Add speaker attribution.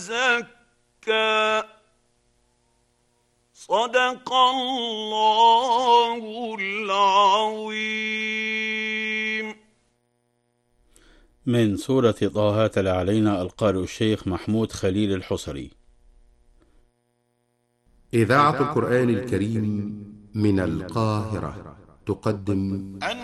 Speaker 1: زكى. صدق الله العظيم.
Speaker 2: من سورة طه تلا علينا القارئ الشيخ محمود خليل الحصري.
Speaker 3: إذاعة القرآن الكريم من القاهرة تقدم